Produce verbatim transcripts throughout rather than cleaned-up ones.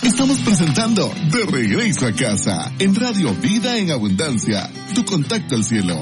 Estamos presentando De Regreso a Casa en Radio Vida en Abundancia, tu contacto al cielo.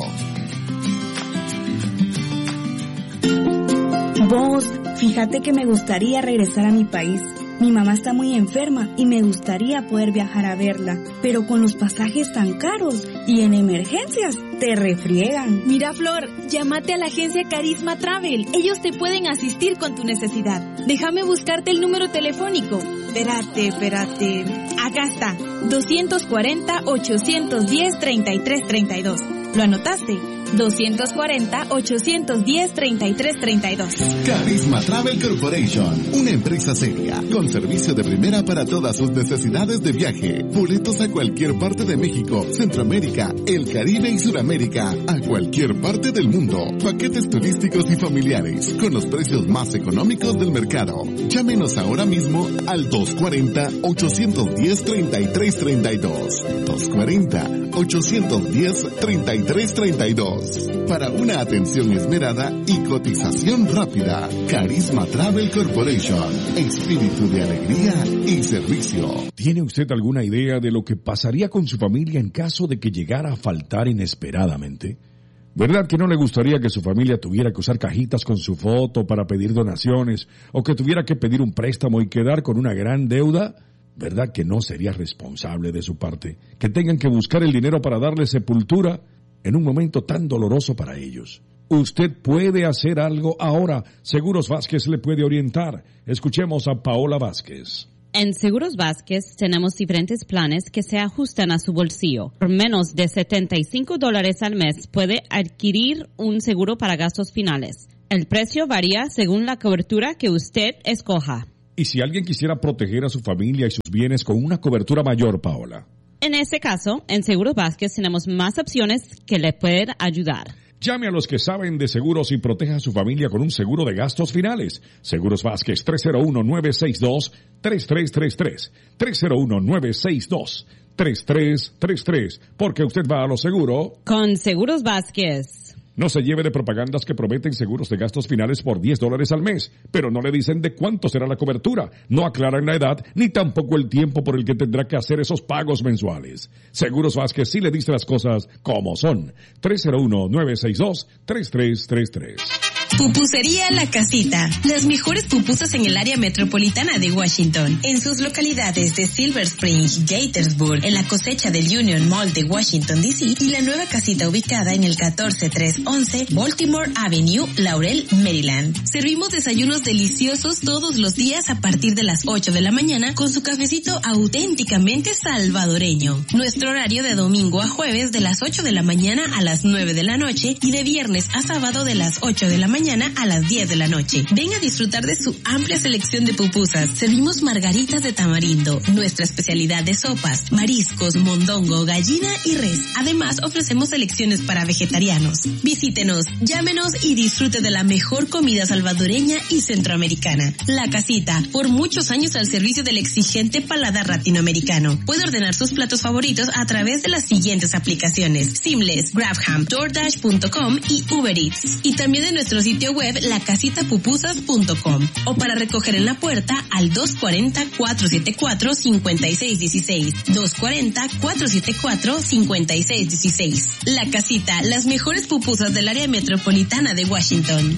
Vos, fíjate que me gustaría regresar a mi país. Mi mamá está muy enferma y me gustaría poder viajar a verla, pero con los pasajes tan caros y en emergencias te refriegan. Mira, Flor, llámate a la agencia Carisma Travel. Ellos te pueden asistir con tu necesidad. Déjame buscarte el número telefónico. Espérate, espérate. Acá está. dos cuarenta, ochocientos diez, treinta y tres treinta y dos. ¿Lo anotaste? dos cuarenta, ochocientos diez, treinta y tres treinta y dos. Carisma Travel Corporation, una empresa seria, con servicio de primera para todas sus necesidades de viaje. Boletos a cualquier parte de México, Centroamérica, el Caribe y Sudamérica, a cualquier parte del mundo. Paquetes turísticos y familiares, con los precios más económicos del mercado. Llámenos ahora mismo al dos cuarenta, ochocientos diez, treinta y tres treinta y dos. dos cuarenta, ochocientos diez, treinta y tres treinta y dos. Para una atención esmerada y cotización rápida. Carisma Travel Corporation. Espíritu de alegría y servicio. ¿Tiene usted alguna idea de lo que pasaría con su familia en caso de que llegara a faltar inesperadamente? ¿Verdad que no le gustaría que su familia tuviera que usar cajitas con su foto para pedir donaciones o que tuviera que pedir un préstamo y quedar con una gran deuda? ¿Verdad que no sería responsable de su parte que tengan que buscar el dinero para darle sepultura en un momento tan doloroso para ellos? Usted puede hacer algo ahora. Seguros Vázquez le puede orientar. Escuchemos a Paola Vázquez. En Seguros Vázquez tenemos diferentes planes que se ajustan a su bolsillo. Por menos de setenta y cinco dólares al mes puede adquirir un seguro para gastos finales. El precio varía según la cobertura que usted escoja. ¿Y si alguien quisiera proteger a su familia y sus bienes con una cobertura mayor, Paola? En este caso, en Seguros Vázquez tenemos más opciones que le pueden ayudar. Llame a los que saben de seguros y proteja a su familia con un seguro de gastos finales. Seguros Vázquez, tres cero uno, nueve seis dos, tres tres tres tres. tres cero uno, nueve seis dos, tres tres tres tres. Porque usted va a lo seguro con Seguros Vázquez. No se lleve de propagandas que prometen seguros de gastos finales por diez dólares al mes, pero no le dicen de cuánto será la cobertura, no aclaran la edad, ni tampoco el tiempo por el que tendrá que hacer esos pagos mensuales. Seguros Vázquez sí le dice las cosas como son. tres cero uno, nueve seis dos, tres tres tres tres. Pupusería La Casita. Las mejores pupusas en el área metropolitana de Washington. En sus localidades de Silver Spring, Gaithersburg, en la cosecha del Union Mall de Washington, D C y la nueva casita ubicada en el catorce trescientos once Baltimore Avenue, Laurel, Maryland. Servimos desayunos deliciosos todos los días a partir de las ocho de la mañana con su cafecito auténticamente salvadoreño. Nuestro horario de domingo a jueves de las ocho de la mañana a las nueve de la noche y de viernes a sábado de las ocho de la mañana a las diez de la noche. Ven a disfrutar de su amplia selección de pupusas. Servimos margaritas de tamarindo, nuestra especialidad de sopas, mariscos, mondongo, gallina y res. Además, ofrecemos selecciones para vegetarianos. Visítenos, llámenos y disfrute de la mejor comida salvadoreña y centroamericana. La Casita, por muchos años al servicio del exigente paladar latinoamericano. Puede ordenar sus platos favoritos a través de las siguientes aplicaciones: Seamless, Grabham, DoorDash punto com y Uber Eats. Y también en nuestro sitio web la casita pupusas punto com o para recoger en la puerta al dos cuarenta, cuatrocientos setenta y cuatro, cincuenta y seis dieciséis. dos cuarenta, cuatrocientos setenta y cuatro, cincuenta y seis dieciséis. La Casita, las mejores pupusas del área metropolitana de Washington.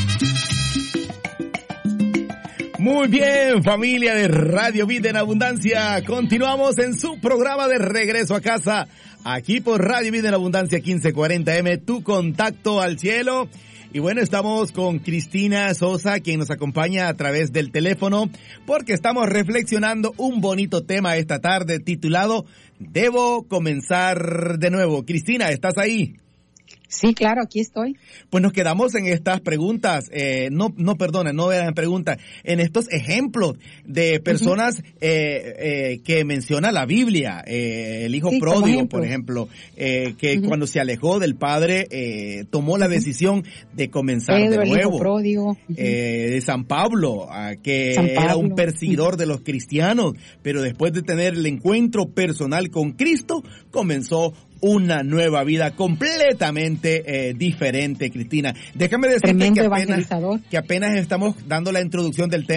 Muy bien, familia de Radio Vida en Abundancia. Continuamos en su programa de Regreso a Casa, aquí por Radio Vida en Abundancia quince cuarenta eme, tu contacto al cielo. Y bueno, estamos con Cristina Sosa, quien nos acompaña a través del teléfono, porque estamos reflexionando un bonito tema esta tarde titulado Debo comenzar de nuevo. Cristina, ¿estás ahí? Sí, claro, aquí estoy. Pues nos quedamos en estas preguntas, eh, no, no, perdona, no eran preguntas, en estos ejemplos de personas uh-huh. eh, eh, que menciona la Biblia, eh, el hijo sí, pródigo, por ejemplo, eh, que uh-huh. cuando se alejó del padre, eh, tomó la decisión de comenzar Pedro, de nuevo. El hijo pródigo. Uh-huh. Eh, de San Pablo, uh, que San Pablo. era un perseguidor uh-huh. de los cristianos, pero después de tener el encuentro personal con Cristo, comenzó una nueva vida completamente eh, diferente, Cristina. Déjame decirte que apenas, que apenas estamos dando la introducción del tema.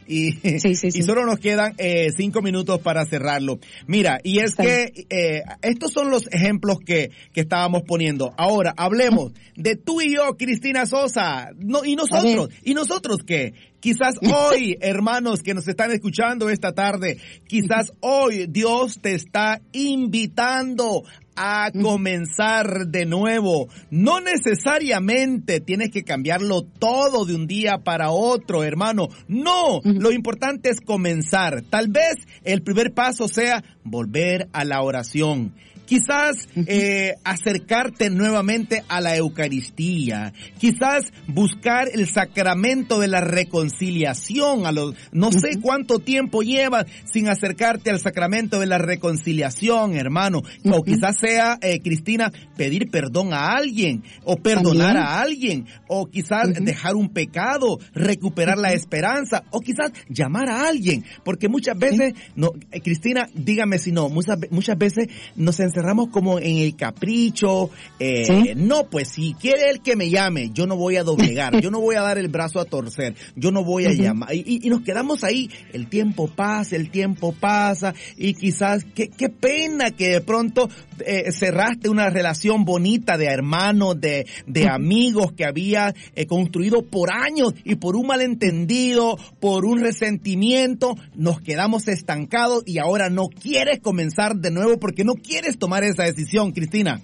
Y, sí, sí, sí. y solo nos quedan eh, cinco minutos para cerrarlo. Mira, y es Está que eh, estos son los ejemplos que, que estábamos poniendo. Ahora, hablemos de tú y yo, Cristina Sosa. No, y nosotros, ¿y nosotros qué? Quizás hoy, hermanos que nos están escuchando esta tarde, quizás hoy Dios te está invitando a comenzar de nuevo. No necesariamente tienes que cambiarlo todo de un día para otro, hermano. No, lo importante es comenzar. Tal vez el primer paso sea volver a la oración. Quizás eh, acercarte nuevamente a la Eucaristía, quizás buscar el sacramento de la reconciliación. A los, no sé cuánto tiempo llevas sin acercarte al sacramento de la reconciliación, hermano. O quizás sea, eh, Cristina, pedir perdón a alguien, o perdonar ¿También? a alguien, o quizás uh-huh. dejar un pecado, recuperar uh-huh. la esperanza, o quizás llamar a alguien. Porque muchas veces, ¿Sí? no, eh, Cristina, dígame si no, muchas, muchas veces nos encerramos como en el capricho. Eh, ¿Sí? No, pues si quiere él que me llame, yo no voy a doblegar, yo no voy a dar el brazo a torcer, yo no voy a uh-huh. llamar. Y, y nos quedamos ahí, el tiempo pasa, el tiempo pasa, y quizás, qué, qué pena que de pronto eh, cerraste una relación bonita de hermanos, de, de uh-huh. amigos que había eh, construido por años, y por un malentendido, por un resentimiento, nos quedamos estancados y ahora no quieres comenzar de nuevo porque no quieres tomar esa decisión, Cristina.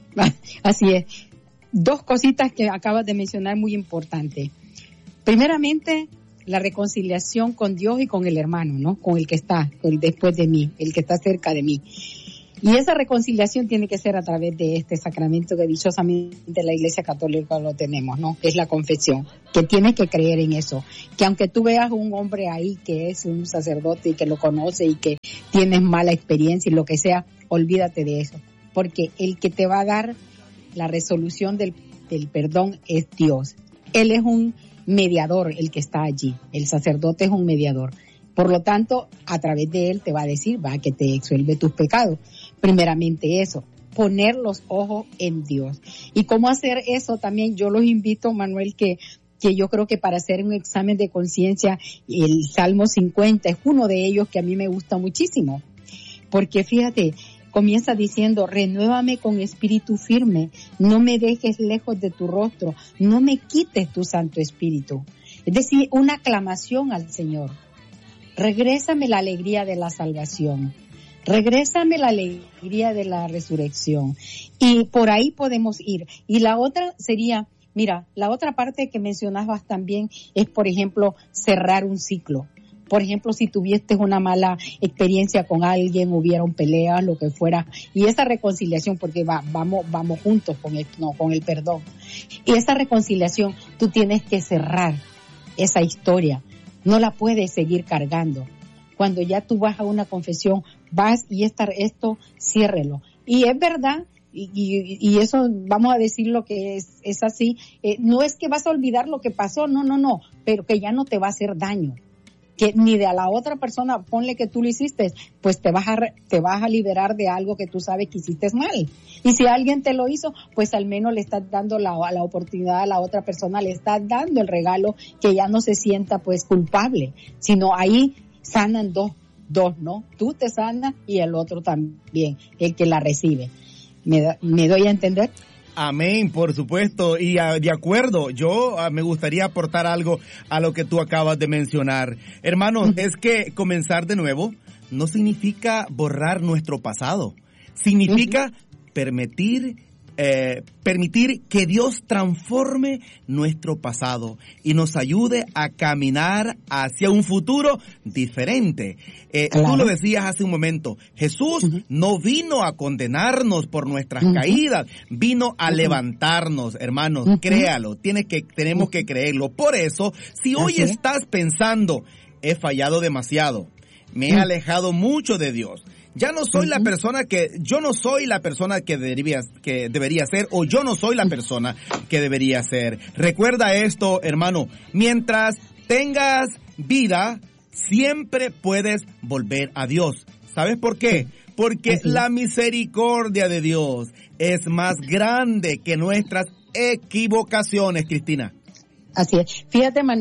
Así es. Dos cositas que acabas de mencionar muy importantes. Primeramente, la reconciliación con Dios y con el hermano, ¿no? Con el que está el después de mí, el que está cerca de mí. Y esa reconciliación tiene que ser a través de este sacramento que dichosamente la Iglesia Católica lo tenemos, ¿no? Es la confesión, que tienes que creer en eso. Que aunque tú veas un hombre ahí que es un sacerdote y que lo conoce y que tienes mala experiencia y lo que sea, olvídate de eso. Porque el que te va a dar la resolución del, del perdón es Dios. Él es un mediador, el que está allí. El sacerdote es un mediador. Por lo tanto, a través de él te va a decir, va, que te exsuelve tus pecados. Primeramente eso, poner los ojos en Dios. ¿Y cómo hacer eso? También yo los invito, Manuel, que, que yo creo que para hacer un examen de conciencia, el Salmo cincuenta es uno de ellos que a mí me gusta muchísimo. Porque fíjate, comienza diciendo, renuévame con espíritu firme, no me dejes lejos de tu rostro, no me quites tu Santo Espíritu. Es decir, una aclamación al Señor. Regrésame la alegría de la salvación. Regrésame la alegría de la resurrección. Y por ahí podemos ir. Y la otra sería, mira, la otra parte que mencionabas también es, por ejemplo, cerrar un ciclo. Por ejemplo, si tuviste una mala experiencia con alguien, hubieron peleas, lo que fuera, y esa reconciliación, porque va, vamos, vamos juntos con el, no, con el perdón. Y esa reconciliación, tú tienes que cerrar esa historia. No la puedes seguir cargando. Cuando ya tú vas a una confesión, vas y esta, esto, ciérrelo. Y es verdad, y, y, y eso vamos a decir lo que es, es así, eh, no es que vas a olvidar lo que pasó, no, no, no, pero que ya no te va a hacer daño. Que ni de a la otra persona, ponle que tú lo hiciste, pues te vas a te vas a liberar de algo que tú sabes que hiciste mal. Y si alguien te lo hizo, pues al menos le estás dando la, la oportunidad a la otra persona, le estás dando el regalo que ya no se sienta pues culpable, sino ahí sanan dos, dos, ¿no? Tú te sanas y el otro también, el que la recibe. ¿Me, da, me doy a entender? Amén, por supuesto, y uh, de acuerdo, yo uh, me gustaría aportar algo a lo que tú acabas de mencionar. Hermanos, es que comenzar de nuevo no significa borrar nuestro pasado, significa permitir, eh, permitir que Dios transforme nuestro pasado y nos ayude a caminar hacia un futuro diferente. Eh, claro. Tú lo decías hace un momento, Jesús uh-huh. no vino a condenarnos por nuestras uh-huh. caídas, vino a uh-huh. levantarnos, hermanos, uh-huh. créalo, tienes que, tenemos uh-huh. que creerlo. Por eso, si hoy uh-huh. estás pensando, he fallado demasiado, me he uh-huh. alejado mucho de Dios, ya no soy uh-huh. la persona que, yo no soy la persona que debería, que debería ser, o yo no soy la persona que debería ser. Recuerda esto, hermano, mientras tengas vida, siempre puedes volver a Dios. ¿Sabes por qué? Porque la misericordia de Dios es más grande que nuestras equivocaciones, Cristina. Así es. Fíjate, Manuel, que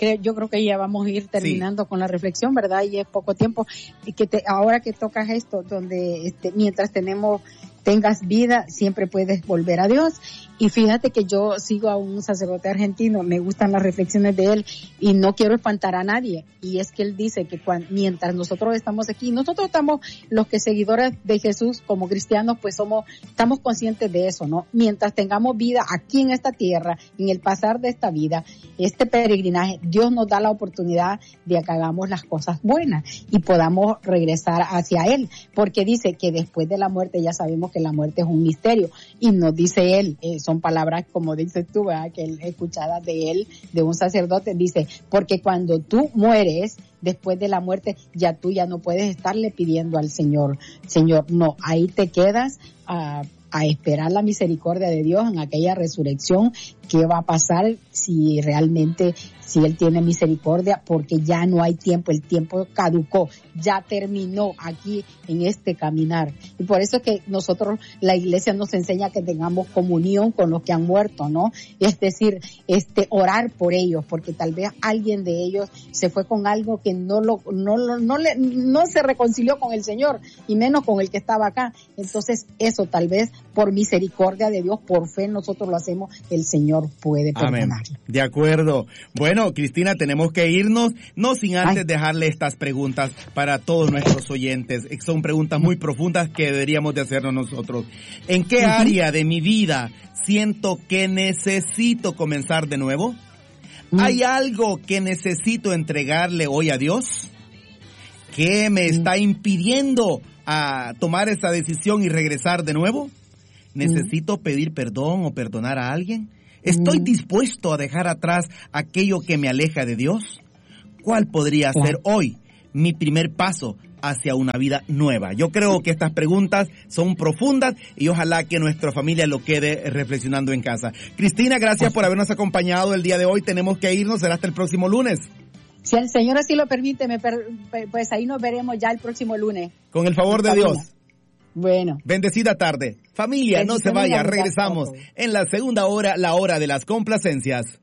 que yo creo que ya vamos a ir terminando sí. con la reflexión, ¿verdad? Y es poco tiempo. Y que te, ahora que tocas esto, donde este, mientras tenemos tengas vida, siempre puedes volver a Dios. Y fíjate que yo sigo a un sacerdote argentino, me gustan las reflexiones de él y no quiero espantar a nadie. Y es que él dice que cuando, mientras nosotros estamos aquí, nosotros estamos, los que seguidores de Jesús como cristianos, pues somos, estamos conscientes de eso, ¿no? Mientras tengamos vida aquí en esta tierra, en el pasar de esta vida, este peregrinaje, Dios nos da la oportunidad de que hagamos las cosas buenas y podamos regresar hacia Él. Porque dice que después de la muerte, ya sabemos que la muerte es un misterio. Y nos dice Él, eh, son palabras como dices tú, ¿verdad? Que él, escuchadas de él, de un sacerdote, dice, porque cuando tú mueres, después de la muerte, ya tú ya no puedes estarle pidiendo al Señor, Señor, no, ahí te quedas a, a esperar la misericordia de Dios en aquella resurrección. ¿Qué va a pasar si realmente, si Él tiene misericordia? Porque ya no hay tiempo, el tiempo caducó, ya terminó aquí en este caminar. Y por eso es que nosotros, la iglesia nos enseña que tengamos comunión con los que han muerto, ¿no? Es decir, este, orar por ellos, porque tal vez alguien de ellos se fue con algo que no lo, no lo, no le, no se reconcilió con el Señor, y menos con el que estaba acá. Entonces, eso tal vez por misericordia de Dios, por fe nosotros lo hacemos, el Señor puede perdonar. Amén. De acuerdo. Bueno, Cristina, tenemos que irnos, no sin antes Ay. dejarle estas preguntas para todos nuestros oyentes. Son preguntas muy profundas que deberíamos de hacernos nosotros. ¿En qué uh-huh. área de mi vida siento que necesito comenzar de nuevo? Uh-huh. ¿Hay algo que necesito entregarle hoy a Dios? ¿Qué me uh-huh. está impidiendo a tomar esa decisión y regresar de nuevo? ¿Necesito uh-huh. pedir perdón o perdonar a alguien? ¿Estoy dispuesto a dejar atrás aquello que me aleja de Dios? ¿Cuál podría ser hoy mi primer paso hacia una vida nueva? Yo creo que estas preguntas son profundas y ojalá que nuestra familia lo quede reflexionando en casa. Cristina, gracias por habernos acompañado el día de hoy. Tenemos que irnos, será hasta el próximo lunes. Si el Señor así lo permite, me per, pues ahí nos veremos ya el próximo lunes. Con el favor de Dios. Bueno. Bendecida tarde. Familia, no se vaya, regresamos en la segunda hora, la hora de las complacencias.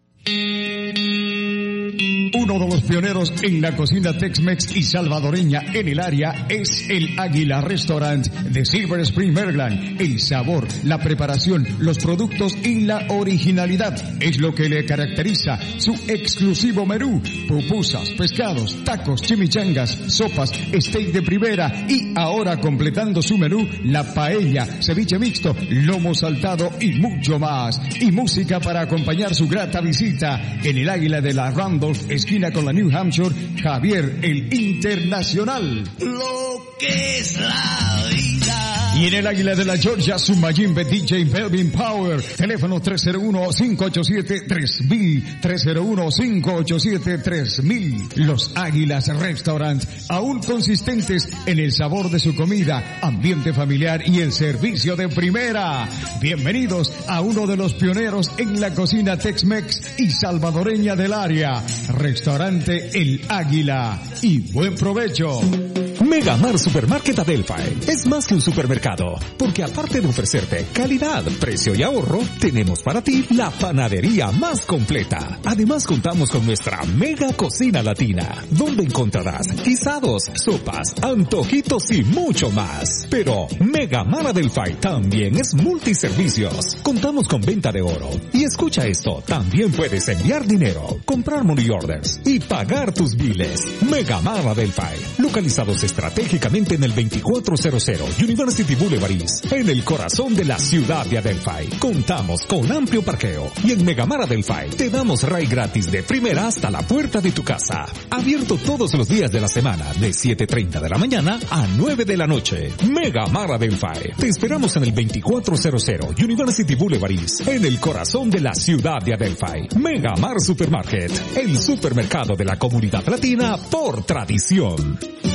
Uno de los pioneros en la cocina Tex-Mex y salvadoreña en el área es el Águila Restaurant de Silver Spring, Maryland. El sabor, la preparación, los productos y la originalidad es lo que le caracteriza su exclusivo menú. Pupusas, pescados, tacos, chimichangas, sopas, steak de primera y ahora completando su menú, la paella, ceviche mixto, lomo saltado y mucho más. Y música para acompañar su grata visita en el Águila de la Randolph, esquina con la New Hampshire, Javier el Internacional. Lo que es la vida. Y en el Águila de la Georgia, su Mayimbe D J Belvin Power. Teléfono tres cero uno, cinco ocho siete, tres mil, tres cero uno, cinco ocho siete, tres mil. Los Águilas Restaurant, aún consistentes en el sabor de su comida, ambiente familiar y el servicio de primera. Bienvenidos a uno de los pioneros en la cocina Tex-Mex y salvadoreña del área. Restaurante El Águila. Y buen provecho. Megamar Supermarket Adelphi es más que un supermercado, porque aparte de ofrecerte calidad, precio y ahorro, tenemos para ti la panadería más completa. Además contamos con nuestra mega cocina latina, donde encontrarás guisados, sopas, antojitos y mucho más. Pero Megamar Adelphi también es multiservicios. Contamos con venta de oro. Y escucha esto, también puedes enviar dinero, comprar money orders y pagar tus biles. Megamar Adelphi, localizados estratégicamente en el veinticuatro cero cero University Boulevard East, en el corazón de la ciudad de Adelphi. Contamos con amplio parqueo y en Megamar Adelphi te damos ride gratis de primera hasta la puerta de tu casa. Abierto todos los días de la semana de siete treinta de la mañana a nueve de la noche. Megamar Adelphi. Te esperamos en el veinticuatro cero cero University Boulevard East, en el corazón de la ciudad de Adelphi. Megamar Supermarket, el supermercado de la comunidad latina por tradición.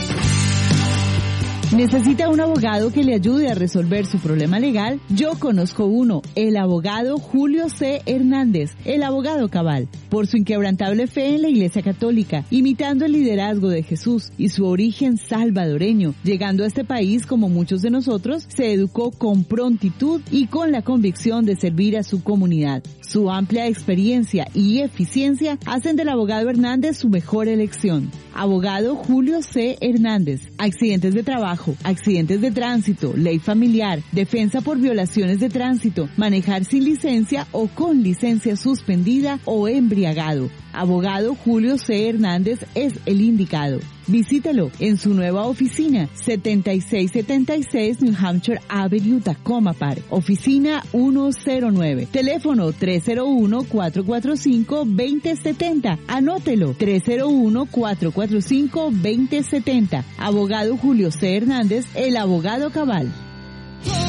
¿Necesita un abogado que le ayude a resolver su problema legal? Yo conozco uno, el abogado Julio C. Hernández, el abogado cabal. Por su inquebrantable fe en la Iglesia Católica, imitando el liderazgo de Jesús y su origen salvadoreño, llegando a este país como muchos de nosotros, se educó con prontitud y con la convicción de servir a su comunidad. Su amplia experiencia y eficiencia hacen del abogado Hernández su mejor elección. Abogado Julio C. Hernández. Accidentes de trabajo, accidentes de tránsito, ley familiar, defensa por violaciones de tránsito, manejar sin licencia o con licencia suspendida o embriagado. Abogado Julio C. Hernández es el indicado. Visítelo en su nueva oficina, setenta y seis setenta y seis New Hampshire Avenue, Tacoma Park, oficina ciento nueve. Teléfono tres cero uno, cuatro cuatro cinco, dos cero siete cero. Anótelo, tres cero uno, cuatro cuatro cinco, dos cero siete cero. Abogado Julio C. Hernández, el abogado cabal.